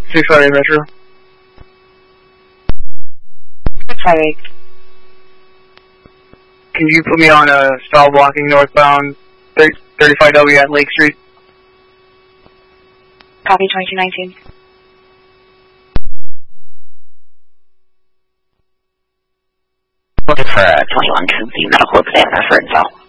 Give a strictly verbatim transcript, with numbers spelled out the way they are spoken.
six five eight Metro. six five eight. Can you put me on a stall blocking northbound thirty-five W at Lake Street? Copy twenty-two nineteen. Looking for a twenty-one two B medical examiner for info.